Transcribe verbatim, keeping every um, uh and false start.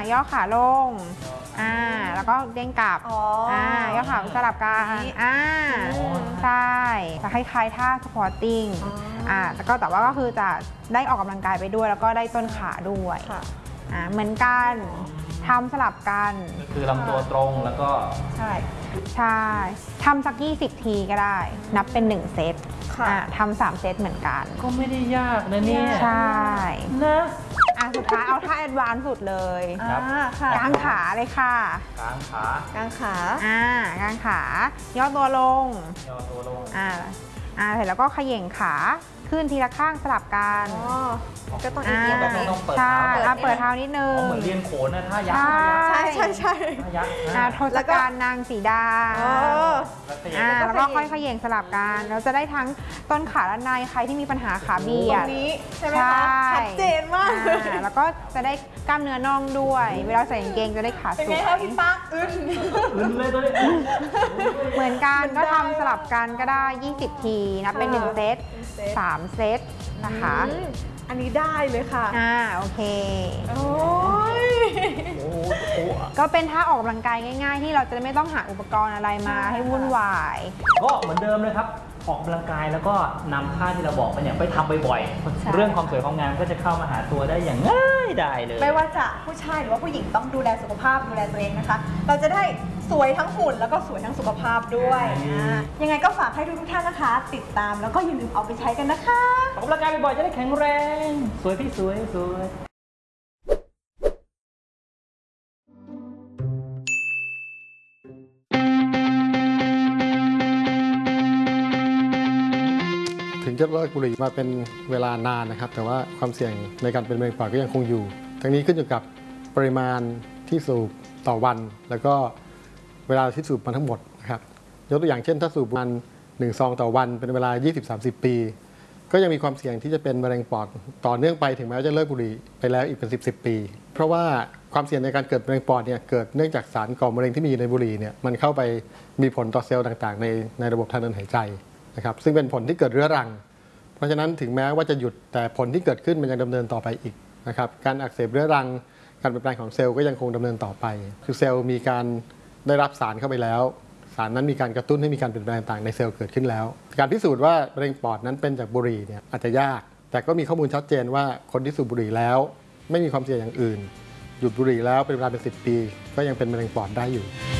ย่อขาลงอ่าแล้วก็เด้งกลับอ่าย่อขาสลับกันอ่าใช่จะคล้ายๆท่าสควอตติ้งอ่าแล้วก็แต่ว่าก็คือจะได้ออกกำลังกายไปด้วยแล้วก็ได้ต้นขาด้วยอ่าเหมือนกันทำสลับกันคือลำตัวตรงแล้วก็ใช่ใช่ทำสักยี่สิบทีก็ได้นับเป็นหนึ่งเซตทำสามเซตเหมือนกันก็ไม่ได้ยากนะเนี่ยใช่นะอ่ะสุดท้ายเอาท่าแอดวานซ์สุดเลยกางขาเลยค่ะกางขากางขาอ่ากางขาย่อตัวลงย่อตัวลงอ่าอ่าเสร็จแล้วก็เขย่งขาขึ้นทีละข้างสลับกันก็ต้องเอียงแบบนี้ใช่เปิดเท้านิดนึงเหมือนเรียนโขนนะท่ายักษ์ใช่ใช่ใช่ท่ายักษ์อ่าทศกัณฐ์นางสีดาอ่าแล้วก็ค่อยเขย่งสลับกันเราจะได้ทั้งต้นขาและในใครที่มีปัญหาขาเบียดตรงนี้ใช่ไหมคะชัดเจนมากแล้วก็จะได้กล้ามเนื้อน่องด้วยเวลาใส่กางเกงจะได้ขาสวยเป็นไงคะพี่ปั๊กอึนอึนเลยตัวนี้เหมือนกันก็ทำสลับกันก็ได้ยี่สิบทีนับเป็นหนึ่งเซตสามเซตนะคะอันนี้ได้เลยค่ะอ่าโอเคโอ้ยก็เป็นท่าออกกำลังกายง่ายๆที่เราจะไม่ต้องหาอุปกรณ์อะไรมาให้วุ่นวายก็เหมือนเดิมเลยครับออกกำลังกายแล้วก็นำท่าที่เราบอกไปเนี่ยไปทำบ่อยๆเรื่องความสวยความงามก็จะเข้ามาหาตัวได้อย่างง่ายได้เลยไม่ว่าจะผู้ชายหรือว่าผู้หญิงต้องดูแลสุขภาพดูแลตัวเองนะคะเราจะได้สวยทั้งหุ่นแล้วก็สวยทั้งสุขภาพด้วยยังไงก็ฝากให้ทุกท่านนะคะติดตามแล้วก็อย่าลืมเอาไปใช้กันนะคะออกกำลังกายบ่อยๆจะได้แข็งแรงสวยพี่สวยสวยถึงจะเลิกบุหรี่มาเป็นเวลานานนะครับแต่ว่าความเสี่ยงในการเป็นมะเร็งปอดก็ยังคงอยู่ทั้งนี้ขึ้นอยู่กับปริมาณที่สูบต่อวันแล้วก็เวลาที่สูบมาทั้งหมดนะครับยกตัวอย่างเช่นถ้าสูบประมาณหนึ่งซองต่อวันเป็นเวลา ยี่สิบถึงสามสิบ ปีก็ยังมีความเสี่ยงที่จะเป็นมะเร็งปอดต่อเนื่องไปถึงแม้จะเลิกบุหรี่ไปแล้วอีกเป็นสิบ สิบปีเพราะว่าความเสี่ยงในการเกิดมะเร็งปอดเนี่ยเกิดเนื่องจากสารก่อมะเร็งที่มีในบุหรี่เนี่ยมันเข้าไปมีผลต่อเซลล์ต่างๆในในระบบทางเดินหายใจนะครับซึ่งเป็นผลที่เกิดเรื้อรังเพราะฉะนั้นถึงแม้ว่าจะหยุดแต่ผลที่เกิดขึ้นมันยังดำเนินต่อไปอีกนะครับการอักเสบเรื้อรังการเปลี่ยนแปลงของเซลล์ก็ยังคงดำเนินต่อไปคือเซลล์มีการได้รับสารเข้าไปแล้วสารนั้นมีการกระตุ้นให้มีการเปลี่ยนแปลงต่างในเซลล์เกิดขึ้นแล้วการพิสูจน์ว่ามะเร็งปอดนั้นเป็นจากบุหรี่เนี่ยอาจจะยากแต่ก็มีข้อมูลชัดเจนว่าคนที่สูบบุหรี่แล้วไม่มีความเสี่ยงอย่างอื่นหยุดบุหรี่แล้วเป็นเวลาเป็นสิบปีก็ยังเป็นมะเร็งปอดได้อยู่